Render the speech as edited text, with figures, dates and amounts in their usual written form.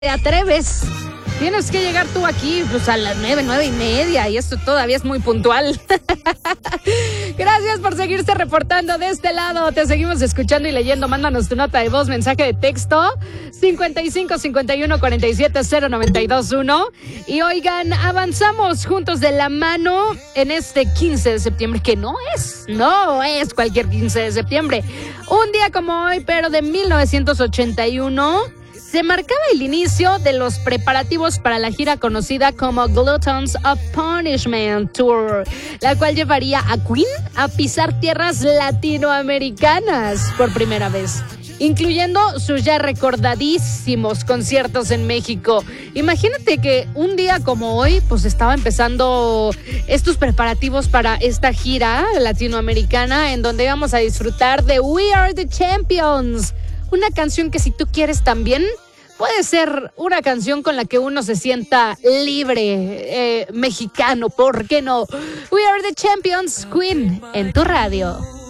te atreves. Tienes que llegar tú aquí pues a las 9:30 y esto todavía es muy puntual. Gracias por seguirse reportando de este lado. Te seguimos escuchando y leyendo. Mándanos tu nota de voz, mensaje de texto 55 51 47 0921. Y oigan, avanzamos juntos de la mano en este 15 de septiembre, que no es cualquier 15 de septiembre. Un día como hoy, pero de 1981... se marcaba el inicio de los preparativos para la gira conocida como Gluttons of Punishment Tour, la cual llevaría a Queen a pisar tierras latinoamericanas por primera vez, incluyendo sus ya recordadísimos conciertos en México. Imagínate que un día como hoy, pues estaba empezando estos preparativos para esta gira latinoamericana en donde íbamos a disfrutar de We Are the Champions. Una canción que si tú quieres también puede ser una canción con la que uno se sienta libre, mexicano, ¿por qué no? We Are the Champions, Queen, en tu radio.